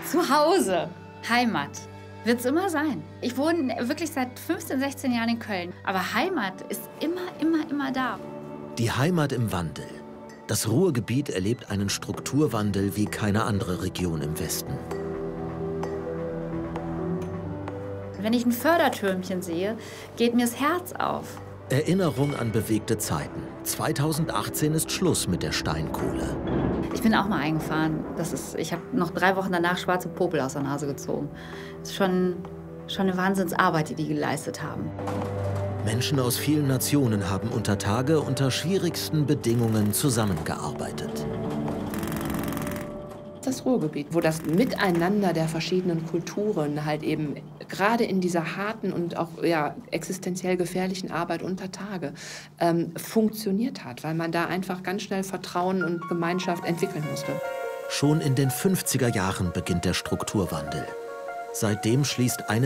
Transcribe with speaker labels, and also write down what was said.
Speaker 1: Zu Hause, Heimat, wird es immer sein. Ich wohne wirklich seit 15, 16 Jahren in Köln. Aber Heimat ist immer da.
Speaker 2: Die Heimat im Wandel. Das Ruhrgebiet erlebt einen Strukturwandel wie keine andere Region im Westen.
Speaker 1: Wenn ich ein Fördertürmchen sehe, geht mir das Herz auf.
Speaker 2: Erinnerung an bewegte Zeiten. 2018 ist Schluss mit der Steinkohle.
Speaker 1: Ich bin auch mal eingefahren. Ich habe noch 3 Wochen danach schwarze Popel aus der Nase gezogen. Das ist schon eine Wahnsinnsarbeit, die geleistet haben.
Speaker 2: Menschen aus vielen Nationen haben unter Tage unter schwierigsten Bedingungen zusammengearbeitet.
Speaker 3: Das Ruhrgebiet, wo das Miteinander der verschiedenen Kulturen halt eben gerade in dieser harten und auch existenziell gefährlichen Arbeit unter Tage funktioniert hat, weil man da einfach ganz schnell Vertrauen und Gemeinschaft entwickeln musste.
Speaker 2: Schon in den 50er Jahren beginnt der Strukturwandel. Seitdem schließt eine